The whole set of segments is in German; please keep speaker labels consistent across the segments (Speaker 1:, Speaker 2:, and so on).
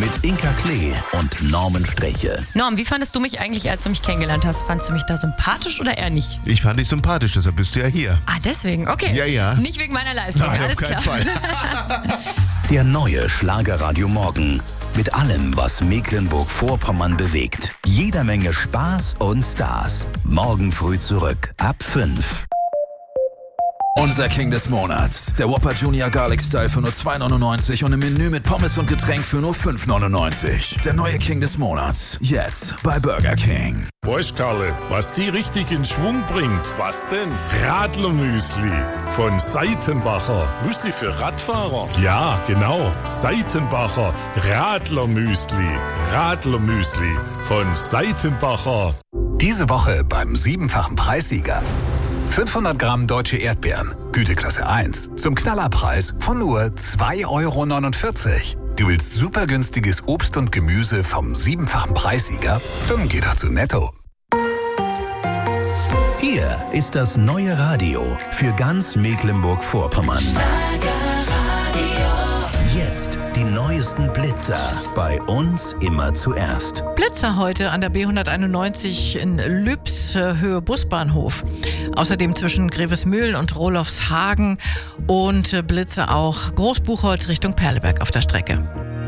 Speaker 1: mit Inka Klee und Norman Streche.
Speaker 2: Norm, wie fandest du mich eigentlich, als du mich kennengelernt hast? Fandst du mich da sympathisch oder eher nicht?
Speaker 3: Ich fand dich sympathisch, deshalb bist du ja hier.
Speaker 2: Ah, deswegen, okay.
Speaker 3: Ja.
Speaker 2: Nicht wegen meiner Leistung,
Speaker 3: Nein,
Speaker 2: alles
Speaker 3: auf keinen
Speaker 2: klar.
Speaker 3: Fall.
Speaker 1: Der neue Schlagerradio Morgen. Mit allem, was Mecklenburg-Vorpommern bewegt. Jeder Menge Spaß und Stars. Morgen früh zurück, ab 5.
Speaker 4: Unser King des Monats. Der Whopper Junior Garlic Style für nur 2,99 und ein Menü mit Pommes und Getränk für nur 5,99. Der neue King des Monats. Jetzt bei Burger King.
Speaker 5: Weißt, Karle, was die richtig in Schwung bringt? Was denn? Radlermüsli von Seitenbacher. Müsli für Radfahrer? Ja, genau. Seitenbacher Radlermüsli. Radlermüsli von Seitenbacher.
Speaker 6: Diese Woche beim 7-fachen Preissieger. 500 Gramm deutsche Erdbeeren, Güteklasse 1, zum Knallerpreis von nur 2,49 €. Du willst super günstiges Obst und Gemüse vom 7-fachen Preissieger? Dann geh doch zu Netto.
Speaker 1: Hier ist das neue Radio für ganz Mecklenburg-Vorpommern. Jetzt die neuesten Blitzer. Bei uns immer zuerst.
Speaker 7: Blitzer heute an der B191 in Lübs, Höhe Busbahnhof. Außerdem zwischen Grevesmühlen und Rolofshagen und Blitzer auch Großbuchholz Richtung Perleberg auf der Strecke.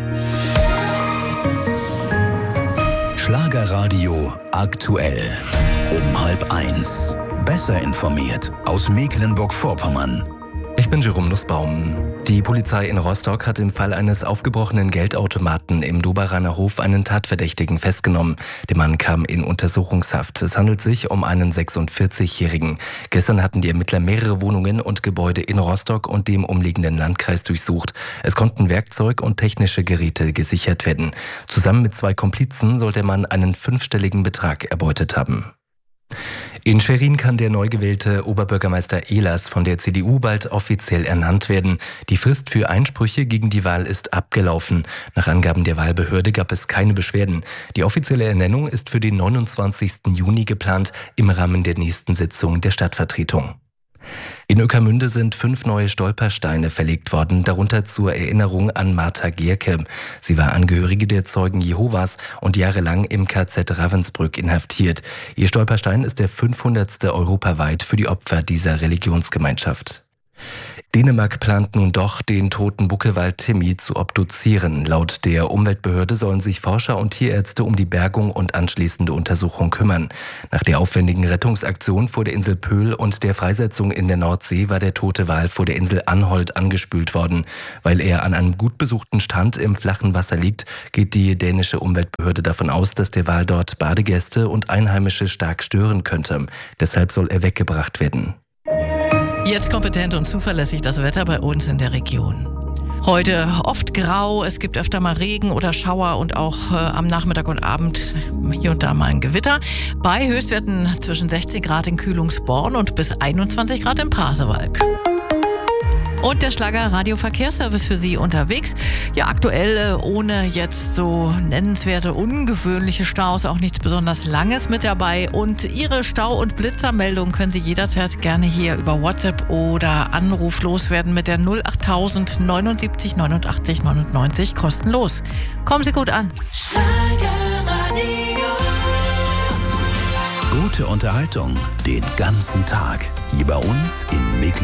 Speaker 1: Schlagerradio aktuell. Um 12:30. Besser informiert aus Mecklenburg-Vorpommern.
Speaker 8: Ich bin Jerome Nussbaum. Die Polizei in Rostock hat im Fall eines aufgebrochenen Geldautomaten im Doberaner Hof einen Tatverdächtigen festgenommen. Der Mann kam in Untersuchungshaft. Es handelt sich um einen 46-Jährigen. Gestern hatten die Ermittler mehrere Wohnungen und Gebäude in Rostock und dem umliegenden Landkreis durchsucht. Es konnten Werkzeug und technische Geräte gesichert werden. Zusammen mit 2 Komplizen soll der Mann einen 5-stelligen Betrag erbeutet haben. In Schwerin kann der neu gewählte Oberbürgermeister Ehlers von der CDU bald offiziell ernannt werden. Die Frist für Einsprüche gegen die Wahl ist abgelaufen. Nach Angaben der Wahlbehörde gab es keine Beschwerden. Die offizielle Ernennung ist für den 29. Juni geplant, im Rahmen der nächsten Sitzung der Stadtvertretung. In Ueckermünde sind 5 neue Stolpersteine verlegt worden, darunter zur Erinnerung an Martha Gerke. Sie war Angehörige der Zeugen Jehovas und jahrelang im KZ Ravensbrück inhaftiert. Ihr Stolperstein ist der 500. europaweit für die Opfer dieser Religionsgemeinschaft. Dänemark plant nun doch, den toten Buckelwal Timmy zu obduzieren. Laut der Umweltbehörde sollen sich Forscher und Tierärzte um die Bergung und anschließende Untersuchung kümmern. Nach der aufwendigen Rettungsaktion vor der Insel Pöhl und der Freisetzung in der Nordsee war der tote Wal vor der Insel Anholt angespült worden. Weil er an einem gut besuchten Strand im flachen Wasser liegt, geht die dänische Umweltbehörde davon aus, dass der Wal dort Badegäste und Einheimische stark stören könnte. Deshalb soll er weggebracht werden.
Speaker 7: Jetzt kompetent und zuverlässig das Wetter bei uns in der Region. Heute oft grau, es gibt öfter mal Regen oder Schauer und auch am Nachmittag und Abend hier und da mal ein Gewitter. Bei Höchstwerten zwischen 16 Grad in Kühlungsborn und bis 21 Grad in Pasewalk. Und der Schlager-Radio-Verkehrsservice für Sie unterwegs. Ja, aktuell ohne jetzt so nennenswerte, ungewöhnliche Staus, auch nichts besonders Langes mit dabei. Und Ihre Stau- und Blitzermeldung können Sie jederzeit gerne hier über WhatsApp oder Anruf loswerden mit der 08000 79 89 99 kostenlos. Kommen Sie gut an.
Speaker 1: Gute Unterhaltung den ganzen Tag. Hier bei uns in Mecklenburg.